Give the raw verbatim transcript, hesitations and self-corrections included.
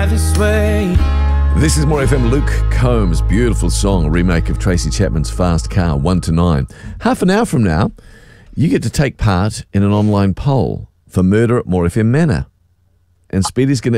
this way. This is More F M. Luke Combs' beautiful song, a remake of Tracy Chapman's Fast Car, one to nine. Half an hour from now, you get to take part in an online poll for Murder at More F M Manor. And Speedy's going to